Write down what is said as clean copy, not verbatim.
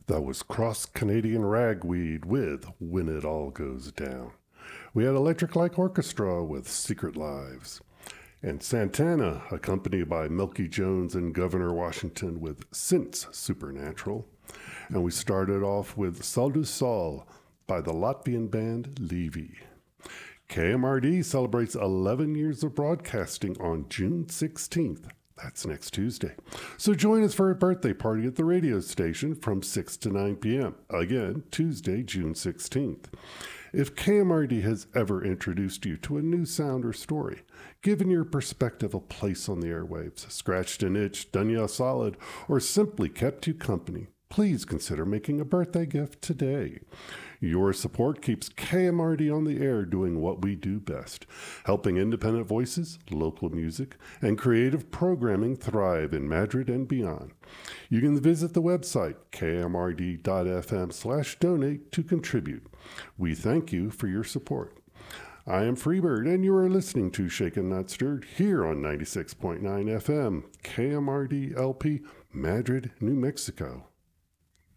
That was Cross Canadian Ragweed with When It All Goes Down. We had Electric Light Orchestra with Secret Lives. And Santana, accompanied by Milky Jones and Governor Washington with Since Supernatural. And we started off with Sol du Sol by the Latvian band Levy. KMRD celebrates 11 years of broadcasting on June 16th. That's next Tuesday. So join us for a birthday party at the radio station from 6 to 9 p.m. Again, Tuesday, June 16th. If KMRD has ever introduced you to a new sound or story, given your perspective a place on the airwaves, scratched an itch, done you a solid, or simply kept you company, please consider making a birthday gift today. Your support keeps KMRD on the air doing what we do best, helping independent voices, local music, and creative programming thrive in Madrid and beyond. You can visit the website kmrd.fm/donate to contribute. We thank you for your support. I am Freebird, and you are listening to Shaken Not Stirred here on 96.9 FM, KMRD LP, Madrid, New Mexico.